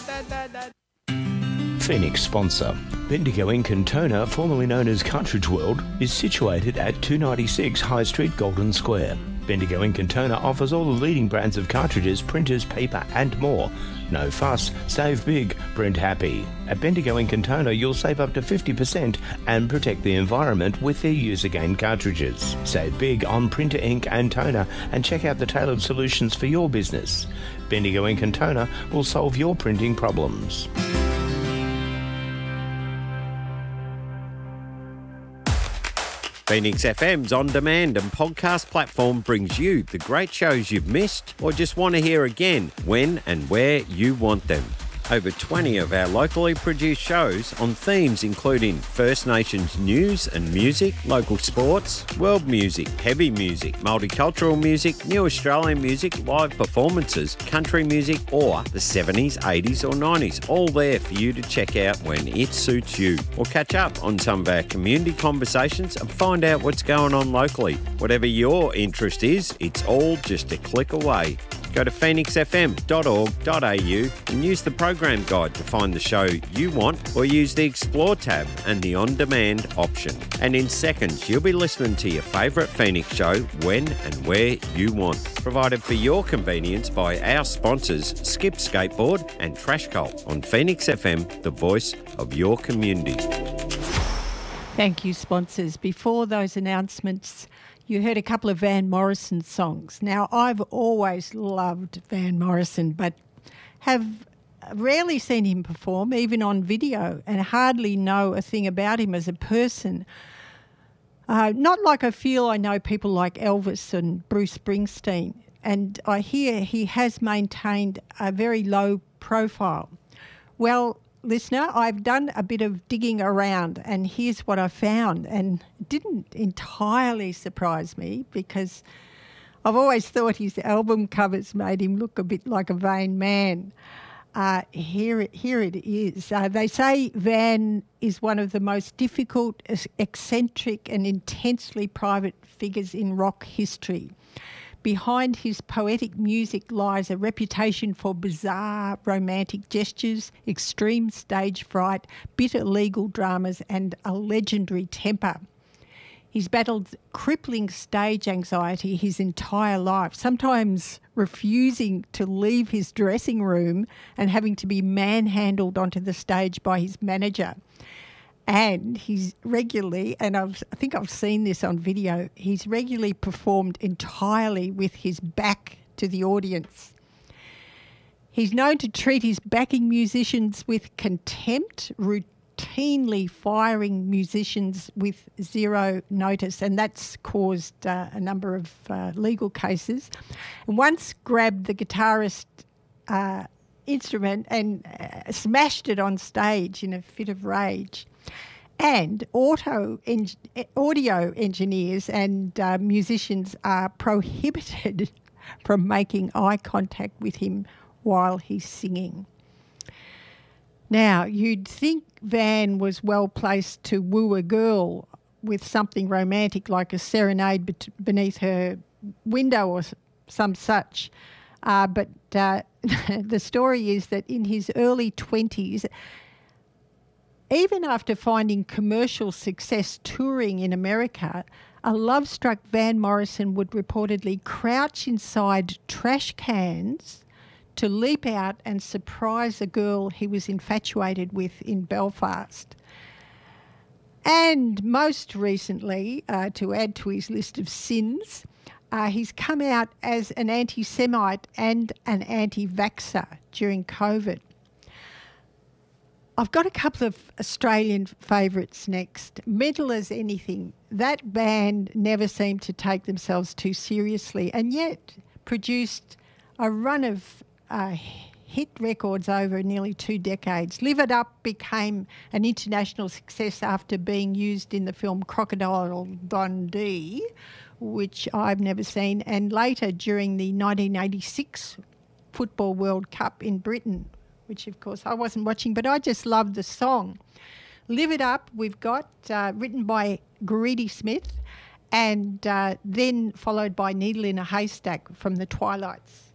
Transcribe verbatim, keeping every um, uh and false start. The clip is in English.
Phoenix sponsor. Bendigo Ink and Toner, formerly known as Cartridge World, is situated at two ninety-six High Street, Golden Square. Bendigo Ink and Toner offers all the leading brands of cartridges, printers, paper and more. No fuss, save big, print happy. At Bendigo Ink and Toner you'll save up to fifty percent and protect the environment with their Use Again cartridges. Save big on printer ink and toner and check out the tailored solutions for your business. Bendigo Ink and Toner will solve your printing problems. Phoenix F M's on-demand and podcast platform brings you the great shows you've missed or just want to hear again when and where you want them. Over twenty of our locally produced shows on themes including First Nations news and music, local sports, world music, heavy music, multicultural music, new Australian music, live performances, country music or the seventies, eighties or nineties, all there for you to check out when it suits you. Or catch up on some of our community conversations and find out what's going on locally. Whatever your interest is, it's all just a click away. Go to phoenix f m dot org dot a u and use the program guide to find the show you want or use the Explore tab and the On-Demand option. And in seconds, you'll be listening to your favourite Phoenix show when and where you want. Provided for your convenience by our sponsors, Skip Skateboard and Trash Cult on Phoenix F M, the voice of your community. Thank you, sponsors. Before those announcements, you heard a couple of Van Morrison songs. Now, I've always loved Van Morrison, but have rarely seen him perform, even on video, and hardly know a thing about him as a person. Uh, not like I feel I know people like Elvis and Bruce Springsteen, and I hear he has maintained a very low profile. Well, listener, I've done a bit of digging around and here's what I found, and it didn't entirely surprise me because I've always thought his album covers made him look a bit like a vain man. Uh, here, it, here it is. Uh, they say Van is one of the most difficult, eccentric and intensely private figures in rock history. Behind his poetic music lies a reputation for bizarre romantic gestures, extreme stage fright, bitter legal dramas and a legendary temper. He's battled crippling stage anxiety his entire life, sometimes refusing to leave his dressing room and having to be manhandled onto the stage by his manager. And he's regularly, and I've, I think I've seen this on video, he's regularly performed entirely with his back to the audience. He's known to treat his backing musicians with contempt, routinely firing musicians with zero notice, and that's caused uh, a number of uh, legal cases. And once grabbed the guitarist uh, instrument and uh, smashed it on stage in a fit of rage. And auto en- audio engineers and uh, musicians are prohibited from making eye contact with him while he's singing. Now, you'd think Van was well placed to woo a girl with something romantic like a serenade bet- beneath her window or some such. Uh, but uh, the story is that in his early twenties, even after finding commercial success touring in America, a love-struck Van Morrison would reportedly crouch inside trash cans to leap out and surprise a girl he was infatuated with in Belfast. And most recently, uh, to add to his list of sins, uh, he's come out as an anti-Semite and an anti-vaxxer during COVID. I've got a couple of Australian favourites next. Mental as Anything. That band never seemed to take themselves too seriously and yet produced a run of uh, hit records over nearly two decades. Live It Up became an international success after being used in the film Crocodile Dundee, which I've never seen, and later during the nineteen eighty-six Football World Cup in Britain, which of course I wasn't watching, but I just loved the song. Live It Up, we've got, uh, written by Greedy Smith, and uh, then followed by Needle in a Haystack from the Twilights.